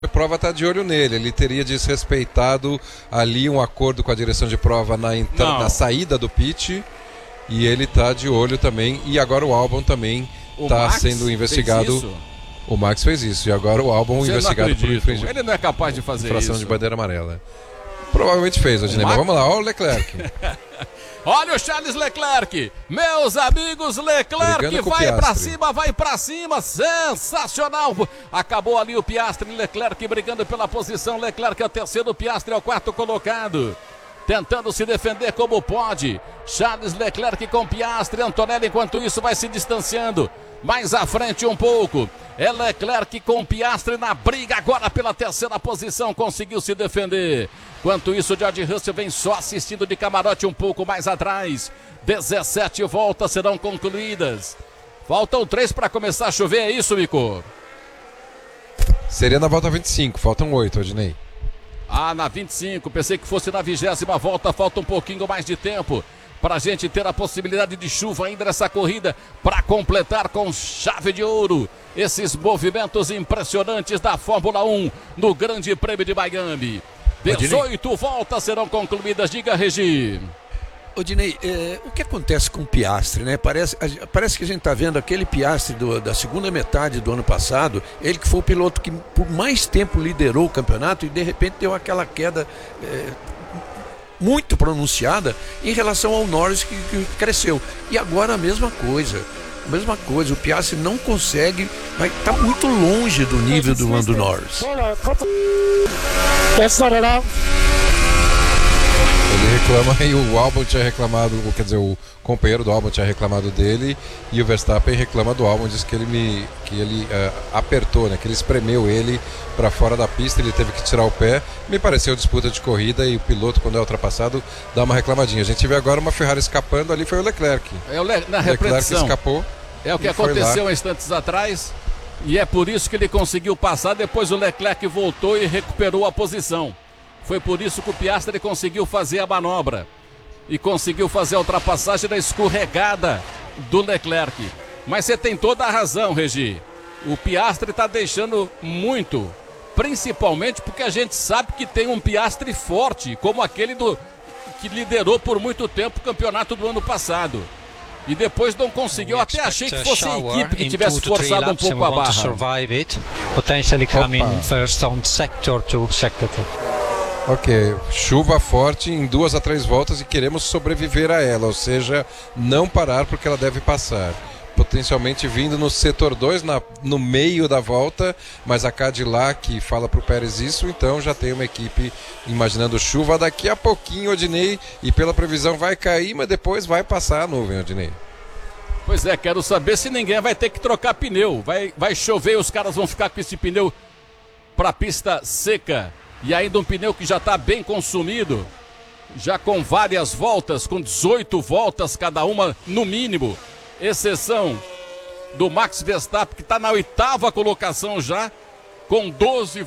A prova está de olho nele, ele teria desrespeitado ali um acordo com a direção de prova na saída do pit, e ele está de olho também, e agora o Albon também está sendo investigado. O Max fez isso, e agora o Albon investigado por infringimento. Ele não é capaz de fazer infração isso. de bandeira amarela. Provavelmente fez, Odinei, mas vamos lá, olha o Leclerc. Olha o Charles Leclerc, meus amigos, Leclerc vai pra cima, sensacional, acabou ali o Piastri, Leclerc brigando pela posição, Leclerc é o terceiro, Piastri é o quarto colocado, tentando se defender como pode, Charles Leclerc com Piastri, Antonelli enquanto isso vai se distanciando, mais à frente um pouco, é Leclerc com Piastri na briga agora pela terceira posição, conseguiu se defender. Enquanto isso, George Russell vem só assistindo de camarote um pouco mais atrás. 17 voltas serão concluídas. Faltam 3 para começar a chover, é isso, Mico? Seria na volta 25, faltam 8, Odinei. Na 25, pensei que fosse na 20ª volta, falta um pouquinho mais de tempo para a gente ter a possibilidade de chuva ainda nessa corrida, para completar com chave de ouro esses movimentos impressionantes da Fórmula 1 no Grande Prêmio de Miami. 18 voltas serão concluídas, diga, Regi. Odinei, o que acontece com o Piastri, né? Parece que a gente está vendo aquele Piastri da segunda metade do ano passado, ele que foi o piloto que por mais tempo liderou o campeonato e de repente deu aquela queda muito pronunciada em relação ao Norris que cresceu. E agora a mesma coisa, o Piastri não consegue, vai estar muito longe do nível do Lando Norris. Ele reclama, e o Albon tinha reclamado, quer dizer, o companheiro do Albon tinha reclamado dele, e o Verstappen reclama do Albon, diz que ele apertou, né, que ele espremeu ele para fora da pista, ele teve que tirar o pé. Me pareceu disputa de corrida, e o piloto, quando é ultrapassado, dá uma reclamadinha. A gente vê agora uma Ferrari escapando, ali foi o Leclerc. Na repetição. Leclerc escapou. É o que aconteceu instantes atrás, e é por isso que ele conseguiu passar, depois o Leclerc voltou e recuperou a posição. Foi por isso que o Piastri conseguiu fazer a manobra e conseguiu fazer a ultrapassagem da escorregada do Leclerc. Mas você tem toda a razão, Regi. O Piastri está deixando muito, principalmente porque a gente sabe que tem um Piastri forte, como aquele que liderou por muito tempo o campeonato do ano passado. E depois não conseguiu, até achei que fosse a equipe que tivesse forçado um pouco a barra. Ok, chuva forte em 2 a 3 voltas e queremos sobreviver a ela, ou seja, não parar porque ela deve passar. Potencialmente vindo no setor 2, no meio da volta, mas a Cadillac fala para o Pérez isso, então já tem uma equipe imaginando chuva daqui a pouquinho, Odinei, e pela previsão vai cair, mas depois vai passar a nuvem, Odinei. Pois é, quero saber se ninguém vai ter que trocar pneu, vai chover e os caras vão ficar com esse pneu para a pista seca. E ainda um pneu que já está bem consumido, já com várias voltas, com 18 voltas cada uma no mínimo, exceção do Max Verstappen, que está na 8ª colocação já, com 12